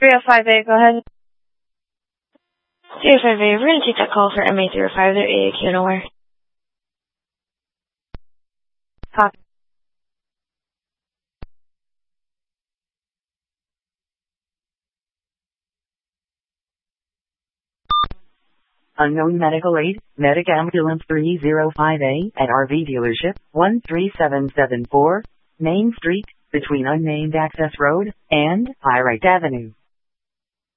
305A, go ahead. 305A, we're going to take that call for MA305. They're AAQ nowhere. Copy. Unknown medical aid, Medic Ambulance 305A at RV Dealership, 13774, Main Street, between Unnamed Access Road and Pyrite Avenue.